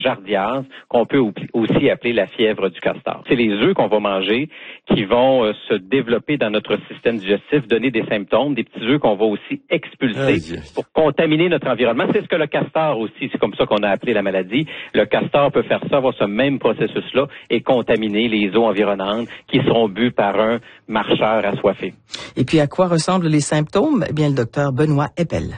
jardiase, qu'on peut aussi appeler la fièvre du castor. C'est les œufs qu'on va manger qui vont se développer dans notre système digestif, donner des symptômes, des petits œufs qu'on va aussi expulser pour contaminer notre environnement. C'est ce que le castor aussi, c'est comme ça qu'on a appelé la maladie. Le castor peut faire ça, avoir ce même processus-là et contaminer les eaux environnantes qui seront bues par un marcheur assoiffé. Et puis, à quoi ressemblent les symptômes? Eh bien, le docteur Benoît Eppel.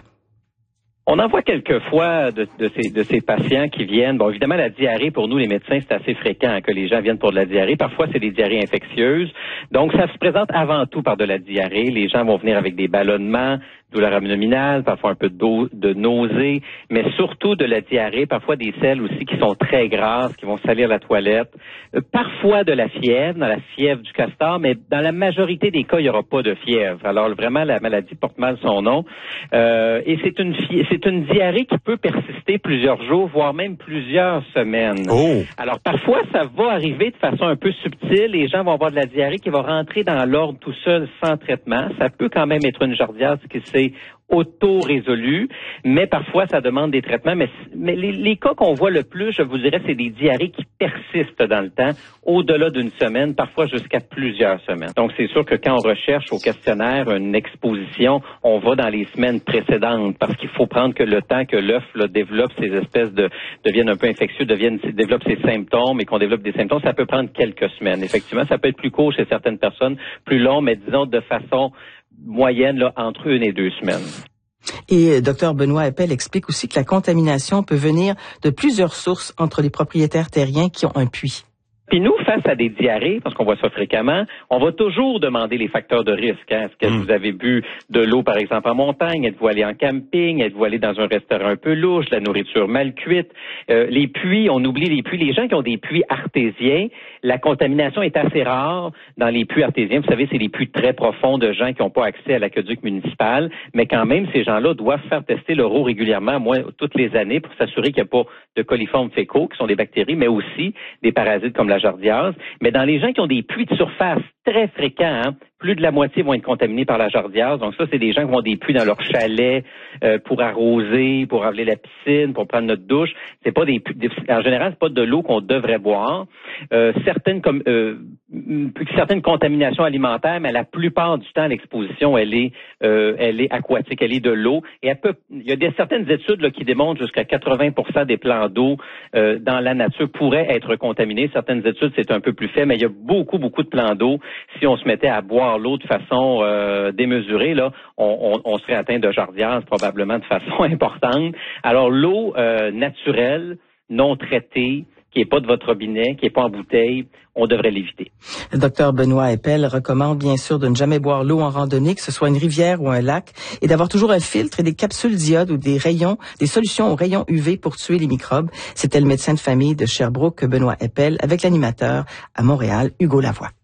On en voit quelquefois de ces patients qui viennent. Bon, évidemment, la diarrhée, pour nous, les médecins, c'est assez fréquent que les gens viennent pour de la diarrhée. Parfois, c'est des diarrhées infectieuses. Donc, ça se présente avant tout par de la diarrhée. Les gens vont venir avec des ballonnements, douleur abdominale, parfois un peu de nausées, mais surtout de la diarrhée, parfois des selles aussi qui sont très grasses, qui vont salir la toilette, parfois de la fièvre, dans la fièvre du castor, mais dans la majorité des cas, il n'y aura pas de fièvre. Alors vraiment, la maladie porte mal son nom. Et c'est une diarrhée qui peut persister plusieurs jours, voire même plusieurs semaines. Oh. Alors parfois, ça va arriver de façon un peu subtile. Les gens vont avoir de la diarrhée qui va rentrer dans l'ordre tout seul, sans traitement. Ça peut quand même être une jardiase qui s'est auto-résolu, mais parfois ça demande des traitements. Mais les cas qu'on voit le plus, je vous dirais, c'est des diarrhées qui persistent dans le temps, au-delà d'une semaine, parfois jusqu'à plusieurs semaines. Donc c'est sûr que quand on recherche au questionnaire une exposition, on va dans les semaines précédentes, parce qu'il faut prendre que le temps que l'œuf développe ces espèces deviennent un peu infectieux, développe ses symptômes et qu'on développe des symptômes, ça peut prendre quelques semaines. Effectivement, ça peut être plus court chez certaines personnes, plus long, mais disons de façon moyenne là, entre 1 et 2 semaines. Et Dr Benoît Eppel explique aussi que la contamination peut venir de plusieurs sources entre les propriétaires terriens qui ont un puits. Puis nous, face à des diarrhées, parce qu'on voit ça fréquemment, on va toujours demander les facteurs de risque. Hein. Est-ce que vous avez bu de l'eau, par exemple, en montagne? Êtes-vous allé en camping? Êtes-vous allé dans un restaurant un peu louche? La nourriture mal cuite? Les puits, on oublie les puits. Les gens qui ont des puits artésiens, la contamination est assez rare dans les puits artésiens. Vous savez, c'est des puits très profonds de gens qui n'ont pas accès à l'aqueduc municipal. Mais quand même, ces gens-là doivent faire tester leur eau régulièrement, moins toutes les années, pour s'assurer qu'il n'y a pas de coliformes fécaux, qui sont des bactéries, mais aussi des parasites comme la jardiase. Mais dans les gens qui ont des puits de surface très fréquents, hein, plus de la moitié vont être contaminés par la jardiase. Donc ça, c'est des gens qui ont des puits dans leur chalet pour arroser, pour ravaler la piscine, pour prendre notre douche. C'est pas en général, c'est pas de l'eau qu'on devrait boire. Certaines contaminations alimentaires, mais la plupart du temps, l'exposition, elle est aquatique, elle est de l'eau. Et il y a certaines études là, qui démontrent jusqu'à 80% des plans d'eau dans la nature pourraient être contaminés. Certaines études, c'est un peu plus fait, mais il y a beaucoup de plans d'eau. Si on se mettait à boire l'eau de façon démesurée, là, on serait atteint de jardiase probablement de façon importante. Alors l'eau naturelle, non traitée, qui n'est pas de votre robinet, qui n'est pas en bouteille, on devrait l'éviter. Le docteur Benoît Eppel recommande bien sûr de ne jamais boire l'eau en randonnée, que ce soit une rivière ou un lac, et d'avoir toujours un filtre et des capsules d'iode ou des solutions aux rayons UV pour tuer les microbes. C'était le médecin de famille de Sherbrooke, Benoît Eppel, avec l'animateur à Montréal, Hugo Lavoie.